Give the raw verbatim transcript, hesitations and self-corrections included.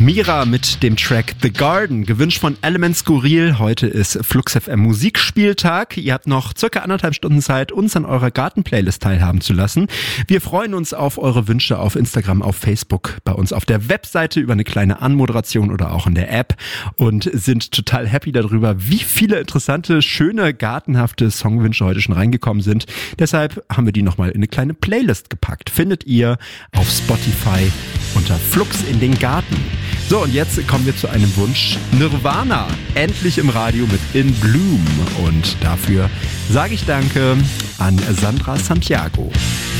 Mira mit dem Track The Garden, gewünscht von Element Skurril. Heute ist Flux F M Musikspieltag. Ihr habt noch circa anderthalb Stunden Zeit, uns an eurer Garten-Playlist teilhaben zu lassen. Wir freuen uns auf eure Wünsche auf Instagram, auf Facebook, bei uns auf der Webseite über eine kleine Anmoderation oder auch in der App und sind total happy darüber, wie viele interessante, schöne, gartenhafte Songwünsche heute schon reingekommen sind. Deshalb haben wir die nochmal in eine kleine Playlist gepackt. Findet ihr auf Spotify unter Flux in den Garten. So, und jetzt kommen wir zu einem Wunsch. Nirvana, endlich im Radio mit In Bloom. Und dafür sage ich Danke an Sandra Santiago.